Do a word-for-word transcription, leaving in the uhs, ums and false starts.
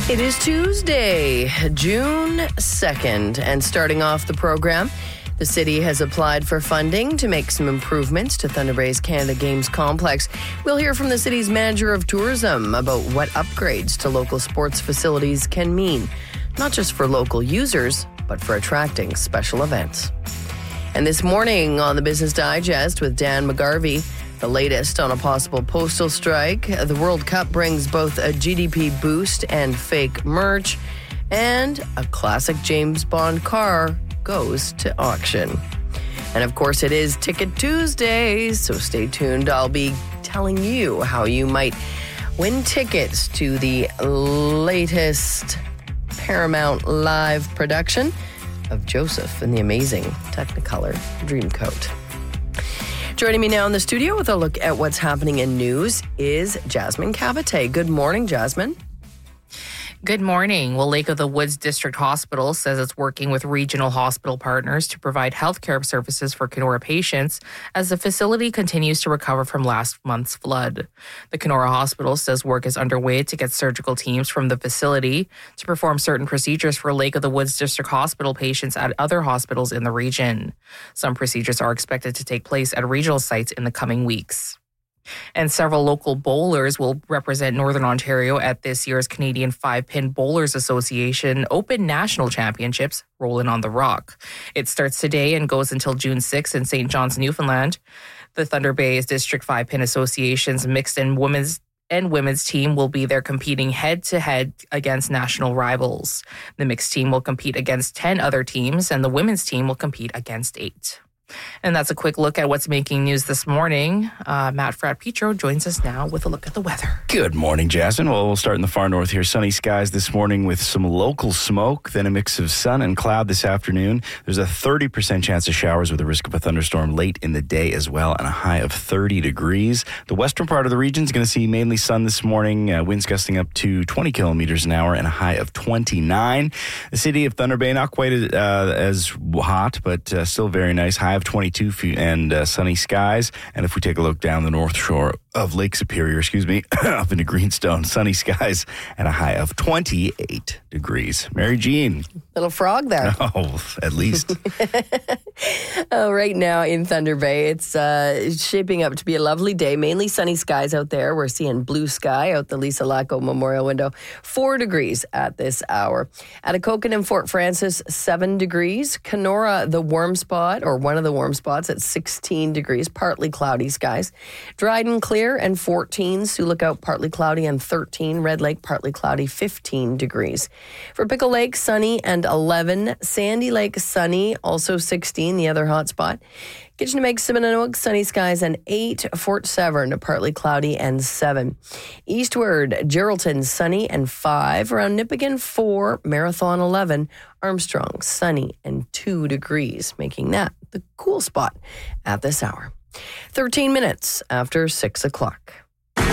It is Tuesday, June second, and starting off the program, the city has applied for funding to make some improvements to Thunder Bay's Canada Games complex. We'll hear from the city's manager of tourism about what upgrades to local sports facilities can mean, not just for local users, but for attracting special events. And this morning on the Business Digest with Dan McGarvey, the latest on a possible postal strike. The World Cup brings both a G D P boost and fake merch, and a classic James Bond car goes to auction. And of course, it is Ticket Tuesday, so stay tuned. I'll be telling you how you might win tickets to the latest Paramount live production of Joseph and the Amazing Technicolor Dreamcoat. Joining me now in the studio with a look at what's happening in news is Jasmine Cavite. Good morning, Jasmine. Good morning. Well, Lake of the Woods District Hospital says it's working with regional hospital partners to provide healthcare services for Kenora patients as the facility continues to recover from last month's flood. The Kenora Hospital says work is underway to get surgical teams from the facility to perform certain procedures for Lake of the Woods District Hospital patients at other hospitals in the region. Some procedures are expected to take place at regional sites in the coming weeks. And several local bowlers will represent Northern Ontario at this year's Canadian Five-Pin Bowlers Association Open National Championships, Rolling on the Rock. It starts today and goes until June sixth in Saint John's, Newfoundland. The Thunder Bay's District Five-Pin Association's mixed and women's and women's team will be there competing head-to-head against national rivals. The mixed team will compete against ten other teams, and the women's team will compete against eight. And that's a quick look at what's making news this morning. Uh, Matt Fratt-Petro joins us now with a look at the weather. Good morning, Jasmine. Well, we'll start in the far north here. Sunny skies this morning with some local smoke, then a mix of sun and cloud this afternoon. There's a thirty percent chance of showers with a risk of a thunderstorm late in the day as well, and a high of thirty degrees. The western part of the region is going to see mainly sun this morning, uh, winds gusting up to twenty kilometers an hour and a high of twenty-nine. The city of Thunder Bay, not quite uh, as hot, but uh, still very nice. High of twenty-two and uh, sunny skies. And if we take a look down the north shore of Lake Superior, excuse me, up into Greenstone, sunny skies and a high of twenty-eight degrees. Mary Jean. Little frog there. Oh, at least. Oh, right now in Thunder Bay, it's uh, shaping up to be a lovely day. Mainly sunny skies out there. We're seeing blue sky out the Lisa Lacko Memorial window. Four degrees at this hour. At Atokokan and Fort Frances, seven degrees. Kenora, the warm spot, or one of the warm spots at sixteen degrees. Partly cloudy skies. Dryden, clear and fourteen. Sioux Lookout, partly cloudy and thirteen. Red Lake, partly cloudy, fifteen degrees. For Pickle Lake, sunny and eleven. Sandy Lake, sunny, also sixteen, the other hot spot. Kitchener, Simonanook, sunny skies and eight. Fort Severn, partly cloudy and seven. Eastward, Geraldton, sunny and five. Around Nipigon, four. Marathon, eleven. Armstrong, sunny and two degrees, making that the cool spot at this hour. thirteen minutes after six o'clock.